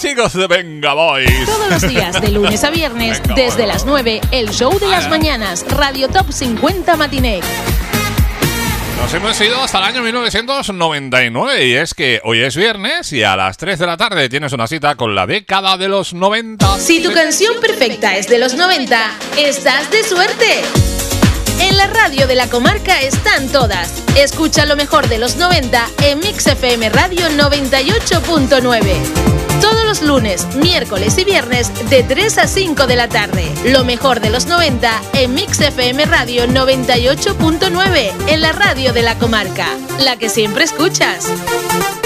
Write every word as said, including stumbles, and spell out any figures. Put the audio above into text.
chicos de Venga Boys. Todos los días, de lunes a viernes, Venga, desde bueno. las nueve, el show de las Ah, mañanas, Radio Top cincuenta Matiné. Nos hemos ido hasta el año mil novecientos noventa y nueve y es que hoy es viernes y a las tres de la tarde tienes una cita con la década de los noventa. Si tu canción perfecta es de los noventa, estás de suerte. En la radio de la comarca están todas. Escucha lo mejor de los noventa en Mix F M Radio noventa y ocho punto nueve. Todos los lunes, miércoles y viernes de tres a cinco de la tarde. Lo mejor de los noventa en Mix F M Radio noventa y ocho punto nueve, en la radio de la comarca. La que siempre escuchas.